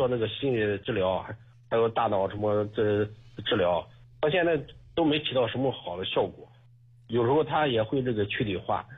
说那个心理治疗，还有大脑什么治疗，到现在都没起到什么好的效果。有时候他也会这个躯体化。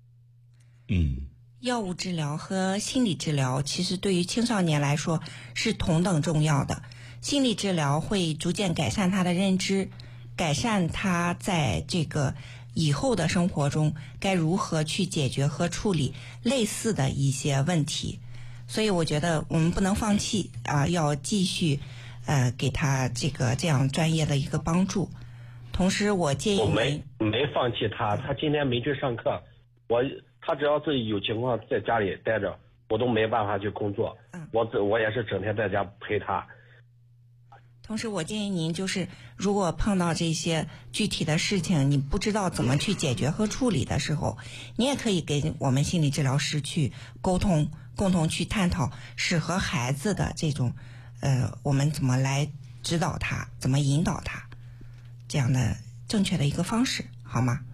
药物治疗和心理治疗其实对于青少年来说是同等重要的。心理治疗会逐渐改善他的认知，改善他在这个以后的生活中该如何去解决和处理类似的一些问题。所以我觉得我们不能放弃要继续给他这样专业的一个帮助。同时我建议我没放弃他，他今天没去上课，他只要自己有情况在家里待着，我都没办法去工作。我也是整天在家陪他。 同时我建议您就是如果碰到这些具体的事情你不知道怎么去解决和处理的时候，你也可以给我们心理治疗师去沟通，共同去探讨适合孩子的这种我们怎么来指导他，怎么引导他这样的正确的一个方式，好吗？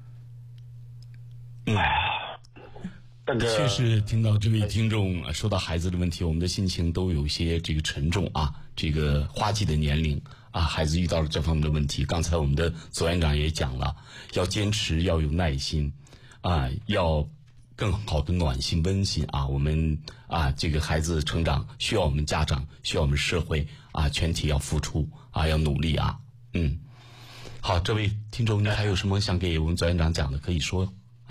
确实听到这位听众说到孩子的问题，我们的心情都有些这个沉重啊。这个花季的年龄啊，孩子遇到了这方面的问题。刚才我们的左院长也讲了，要坚持，要有耐心啊，要更好的暖心温馨啊。我们这个孩子成长需要我们家长，需要我们社会全体要付出要努力啊。好，这位听众，您还有什么想给我们左院长讲的，可以说。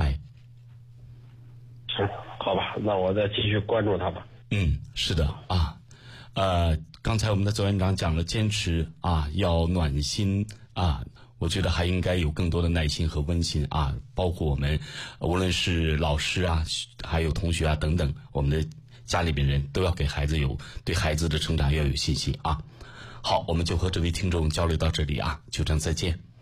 行，好吧，那我再继续关注他吧。 是的刚才我们的左院长讲了坚持要暖心我觉得还应该有更多的耐心和温馨包括我们无论是老师还有同学等等，我们的家里边人都要给孩子对孩子的成长要有信心好，我们就和这位听众交流到这里就这样，再见。